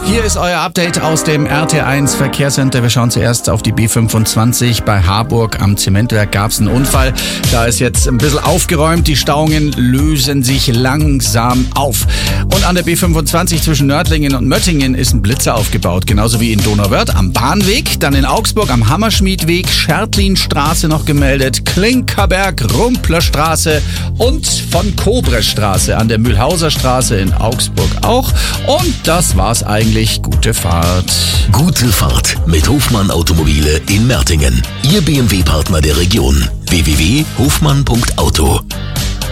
Hier ist euer Update aus dem RT1 Verkehrscenter. Wir schauen zuerst auf die B25. Bei Harburg am Zementwerk gab es einen Unfall. Da ist jetzt ein bisschen aufgeräumt. Die Stauungen lösen sich langsam auf. Und an der B25 zwischen Nördlingen und Möttingen ist ein Blitzer aufgebaut. Genauso wie in Donauwörth am Bahnweg. Dann in Augsburg am Hammerschmiedweg, Schertlinstraße noch gemeldet, Klinkerberg, Rumplerstraße und von Kobrestraße an der Mühlhauser Straße in Augsburg auch. Und das war's eigentlich. Gute Fahrt. Gute Fahrt mit Hofmann Automobile in Mertingen. Ihr BMW-Partner der Region. www.hofmann.auto